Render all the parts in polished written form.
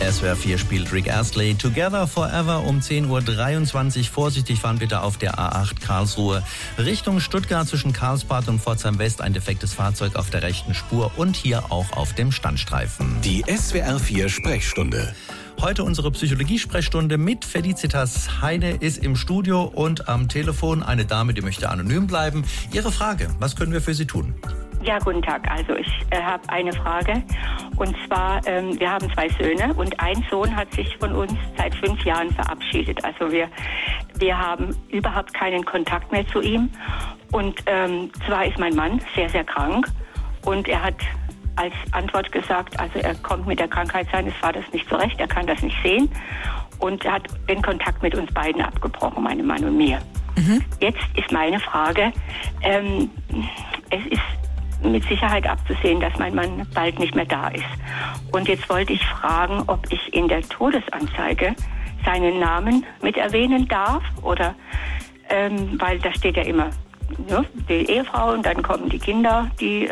SWR 4 spielt Rick Astley Together Forever um 10.23 Uhr. Vorsichtig fahren bitte auf der A8 Karlsruhe Richtung Stuttgart zwischen Karlsbad und Pforzheim West. Ein defektes Fahrzeug auf der rechten Spur und hier auch auf dem Standstreifen. Die SWR 4 Sprechstunde. Heute unsere Psychologie-Sprechstunde mit Felicitas Heine ist im Studio und am Telefon eine Dame, die möchte anonym bleiben. Ihre Frage, was können wir für Sie tun? Ja, guten Tag. Also ich habe eine Frage. Und zwar, wir haben 2 Söhne und ein Sohn hat sich von uns seit 5 Jahren verabschiedet. Also wir haben überhaupt keinen Kontakt mehr zu ihm. Und zwar ist mein Mann sehr, sehr krank und er hat als Antwort gesagt, also er kommt mit der Krankheit seines Vaters nicht zurecht, er kann das nicht sehen und er hat den Kontakt mit uns beiden abgebrochen, meinem Mann und mir. Jetzt ist meine Frage, es ist mit Sicherheit abzusehen, dass mein Mann bald nicht mehr da ist. Und jetzt wollte ich fragen, ob ich in der Todesanzeige seinen Namen mit erwähnen darf oder, weil da steht ja immer, ja, die Ehefrau und dann kommen die Kinder,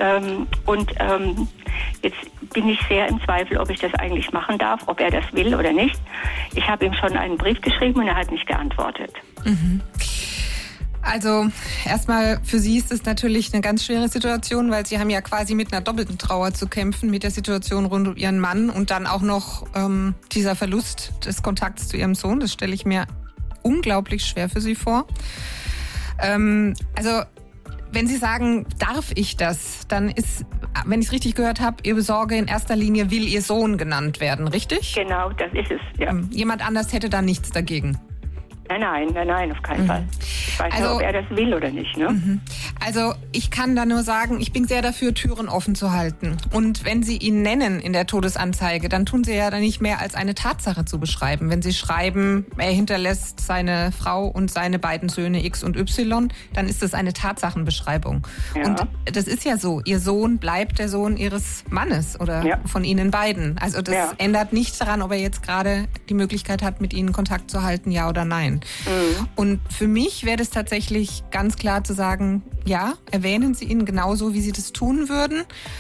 jetzt bin ich sehr im Zweifel, ob ich das eigentlich machen darf, ob er das will oder nicht. Ich habe ihm schon einen Brief geschrieben und er hat nicht geantwortet. Also erstmal für Sie ist es natürlich eine ganz schwere Situation, weil Sie haben ja quasi mit einer doppelten Trauer zu kämpfen, mit der Situation rund um Ihren Mann und dann auch noch dieser Verlust des Kontakts zu Ihrem Sohn. Das stelle ich mir unglaublich schwer für Sie vor. Also wenn Sie sagen, darf ich das, dann ist, wenn ich es richtig gehört habe, Ihre Sorge in erster Linie will Ihr Sohn genannt werden, richtig? Genau, das ist es, ja. Jemand anders hätte da nichts dagegen? Nein, auf keinen Fall. Ich weiß nicht, ob er das will oder nicht, ne? Also ich kann da nur sagen, ich bin sehr dafür, Türen offen zu halten. Und wenn Sie ihn nennen in der Todesanzeige, dann tun Sie ja dann nicht mehr als eine Tatsache zu beschreiben. Wenn Sie schreiben, er hinterlässt seine Frau und seine beiden Söhne X und Y, dann ist das eine Tatsachenbeschreibung. Ja. Und das ist ja so, Ihr Sohn bleibt der Sohn Ihres Mannes oder von Ihnen beiden. Also das ändert nichts daran, ob er jetzt gerade die Möglichkeit hat, mit Ihnen Kontakt zu halten, ja oder nein. Und für mich wäre das tatsächlich ganz klar zu sagen, ja, erwähnen Sie ihn genauso, wie Sie das tun würden,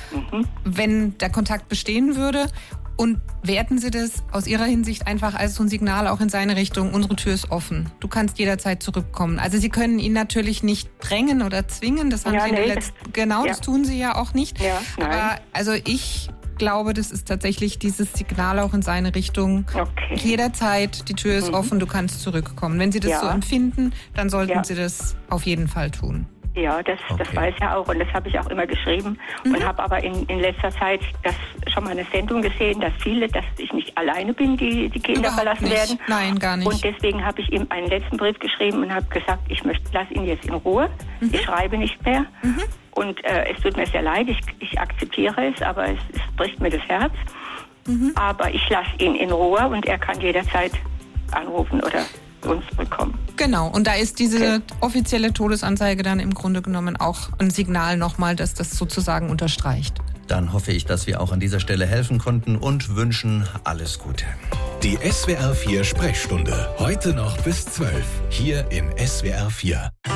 wenn der Kontakt bestehen würde. Und werten Sie das aus Ihrer Hinsicht einfach als so ein Signal auch in seine Richtung, unsere Tür ist offen. Du kannst jederzeit zurückkommen. Also Sie können ihn natürlich nicht drängen oder zwingen, das haben Sie in der das tun Sie ja auch nicht. Ja, aber also ich glaube, das ist tatsächlich dieses Signal auch in seine Richtung. Okay. Jederzeit, die Tür ist offen, du kannst zurückkommen. Wenn Sie das so empfinden, dann sollten Sie das auf jeden Fall tun. Ja, das weiß er auch und das habe ich auch immer geschrieben und habe aber in letzter Zeit das schon mal eine Sendung gesehen, dass ich nicht alleine bin, die Kinder verlassen werden. Nein, gar nicht. Und deswegen habe ich ihm einen letzten Brief geschrieben und habe gesagt, lass ihn jetzt in Ruhe, ich schreibe nicht mehr. Und es tut mir sehr leid, ich akzeptiere es, aber es bricht mir das Herz. Aber ich lasse ihn in Ruhe und er kann jederzeit anrufen oder uns bekommen. Genau, und da ist diese offizielle Todesanzeige dann im Grunde genommen auch ein Signal nochmal, dass das sozusagen unterstreicht. Dann hoffe ich, dass wir auch an dieser Stelle helfen konnten und wünschen alles Gute. Die SWR 4 Sprechstunde, heute noch bis 12, hier in SWR 4.